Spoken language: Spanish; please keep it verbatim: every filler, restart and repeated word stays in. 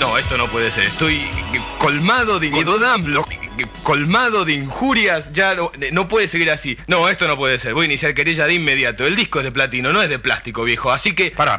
No, esto no puede ser. Estoy colmado de... colmado de injurias. Ya no, no puede seguir así. No, esto no puede ser. Voy a iniciar querella de inmediato. El disco es de platino, no es de plástico, viejo. Así que... Pará,